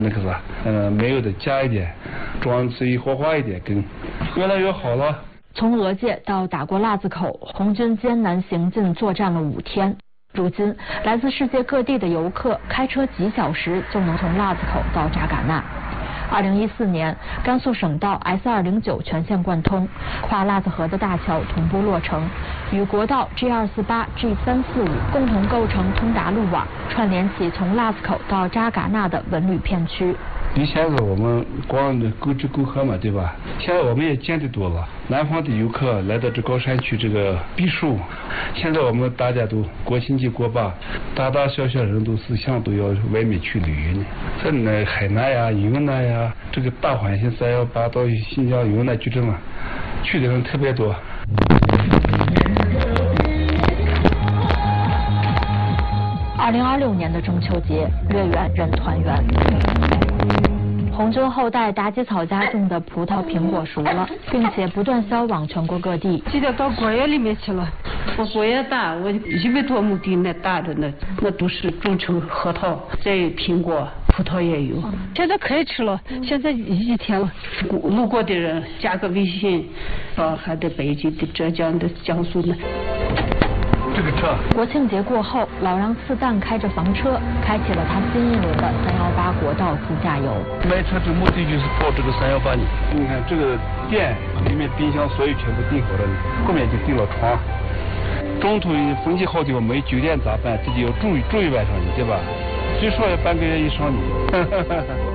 那个啥，煤油的加一点，装随意花花一点，更越来越好了。 从俄界到打过腊子口，红军艰难行进作战了5天。如今，来自世界各地的游客开车几小时就能从腊子口到扎尕那。2014年，甘肃省道 S209全线贯通，跨腊子河的大桥同步落成，与国道 G248、G345共同构成通达路网，串联起从腊子口到扎尕那的文旅片区。 以前是我们光沟吃沟喝嘛，对吧？现在我们也见得多了，南方的游客来到这高山区这个避暑，现在我们大家都国庆节过吧，大大小小人都思想都要外面去旅游呢。在那海南呀、云南呀，这个大环线318到新疆云南矩阵嘛，去的人特别多。 2026年的中秋节，月圆人团圆。红军后代妲己草家种的葡萄、苹果熟了，并且不断销往全国各地。 记得到果园里面去了，我果园大，我100多亩地那大的那都是种成核桃，再有苹果、葡萄也有。现在可以吃了，现在1天了。路过的人加个微信，还得北京的、浙江的、江苏的。 这个车。 国庆节过后，老让四蛋开着房车，开启了他新一轮的318国道自驾游。 买车的目的就是跑这个318呢。你看这个店里面冰箱所有全部订好了，后面就订了床。中途风气好地方没酒店咋办？自己要住一晚上，对吧？最少要半个月以上呢。